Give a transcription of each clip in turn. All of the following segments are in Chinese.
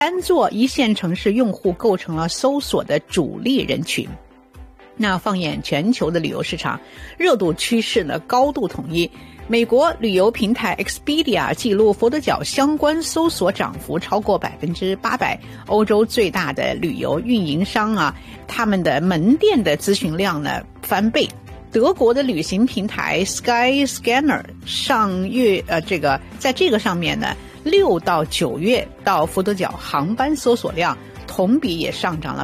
3座一线城市用户构成了搜索的主力人群。那放眼全球的旅游市场，热度趋势呢高度统一。美国旅游平台 Expedia 记录佛得角相关搜索涨幅超过800%，欧洲最大的旅游运营商啊，他们的门店的咨询量呢翻倍。德国的旅行平台 Skyscanner 上月在这个上面呢，6到9月到佛得角航班搜索量同比也上涨了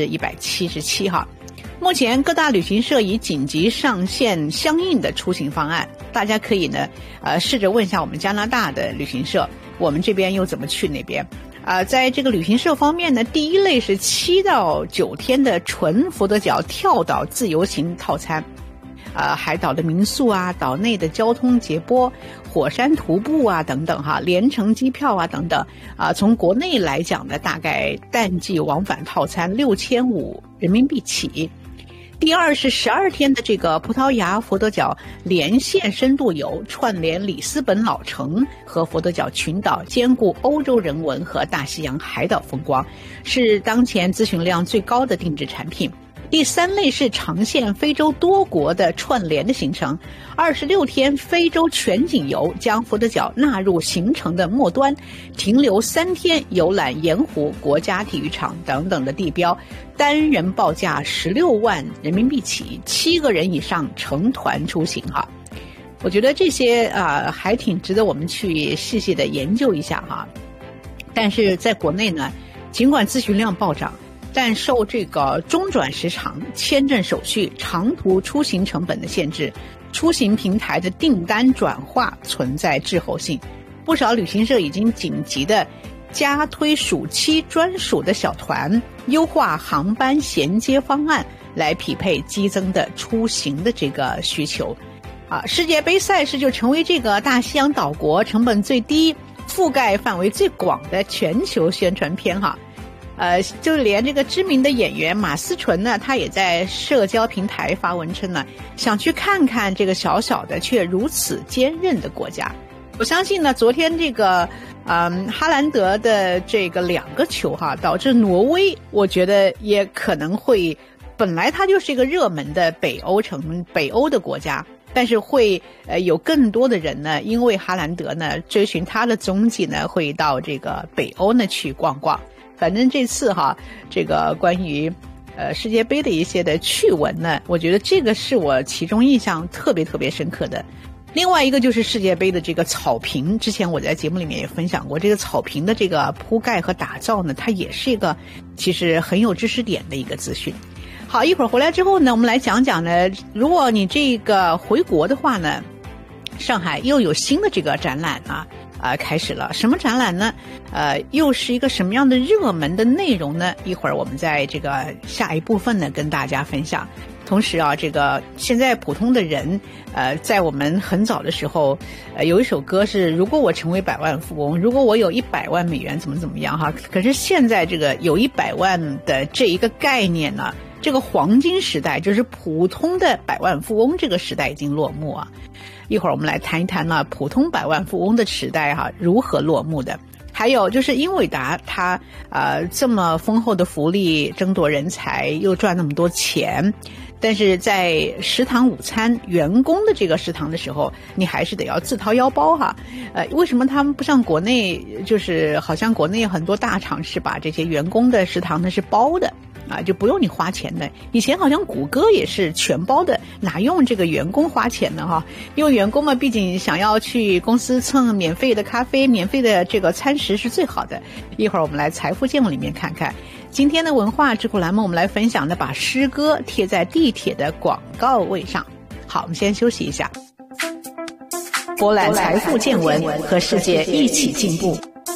177%哈。目前各大旅行社已紧急上线相应的出行方案，大家可以呢试着问一下我们加拿大的旅行社，我们这边又怎么去那边。在这个旅行社方面呢，第一类是7到9天的纯佛得角跳岛自由行套餐，海岛的民宿啊，岛内的交通接驳，火山徒步啊等等哈，联程机票啊等等从国内来讲呢，大概淡季往返套餐6500人民币起。第二是12天的这个葡萄牙佛得角连线深度游，串联里斯本老城和佛得角群岛，兼顾欧洲人文和大西洋海岛风光，是当前咨询量最高的定制产品。第3类是长线非洲多国的串联的行程，26天非洲全景游，将佛得角纳入行程的末端，停留3天，游览盐湖、国家体育场等等的地标，单人报价16万人民币起，7个人以上成团出行哈。我觉得这些还挺值得我们去细细的研究一下哈。但是在国内呢，尽管咨询量暴涨，但受这个中转时长、签证手续、长途出行成本的限制，出行平台的订单转化存在滞后性。不少旅行社已经紧急的加推暑期专属的小团，优化航班衔接方案，来匹配激增的出行的这个需求。世界杯赛事就成为这个大西洋岛国成本最低、覆盖范围最广的全球宣传片哈。就连这个知名的演员马思纯呢，他也在社交平台发文称呢，想去看看这个小小的却如此坚韧的国家。我相信呢，昨天这个哈兰德的这个2个球哈，导致挪威，我觉得也可能会，本来它就是一个热门的北欧的国家，但是会有更多的人呢，因为哈兰德呢追寻他的踪迹呢，会到这个北欧呢去逛逛。反正这次哈，这个关于世界杯的一些的趣闻呢，我觉得这个是我其中印象特别特别深刻的。另外一个就是世界杯的这个草坪，之前我在节目里面也分享过，这个草坪的这个铺盖和打造呢，它也是一个其实很有知识点的一个资讯。好，一会儿回来之后呢，我们来讲讲呢，如果你这个回国的话呢，上海又有新的这个展览开始了。什么展览呢？又是一个什么样的热门的内容呢？一会儿我们在这个下一部分呢跟大家分享。同时这个现在普通的人，在我们很早的时候，有一首歌是如果我成为百万富翁，如果我有100万美元怎么样哈。可是现在这个有100万的这一个概念呢，这个黄金时代，就是普通的百万富翁这个时代已经落幕啊。一会儿我们来谈一谈呢，普通百万富翁的时代如何落幕的。还有就是英伟达它这么丰厚的福利，争夺人才，又赚那么多钱，但是在食堂午餐员工的这个食堂的时候，你还是得要自掏腰包为什么他们不像国内，就是好像国内很多大厂是把这些员工的食堂呢是包的就不用你花钱的。以前好像谷歌也是全包的，哪用这个员工花钱呢因为员工嘛，毕竟想要去公司蹭免费的咖啡、免费的这个餐食是最好的。一会儿我们来财富见闻里面看看。今天的文化智库栏目，我们来分享的把诗歌贴在地铁的广告位上。好，我们先休息一下，博览财富见闻，和世界一起进步。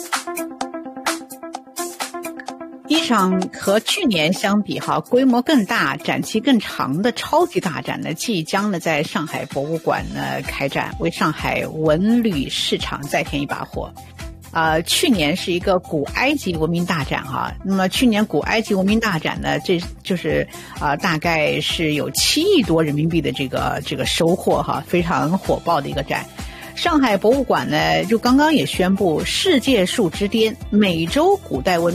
一场和去年相比规模更大、展期更长的超级大展呢，即将呢在上海博物馆呢开展，为上海文旅市场再添一把火。去年是一个古埃及文明大展那么去年古埃及文明大展呢，这就是大概是有7亿多人民币的这个收获非常火爆的一个展。 上海博物馆呢，就刚刚也宣布世界树之巅美洲古代文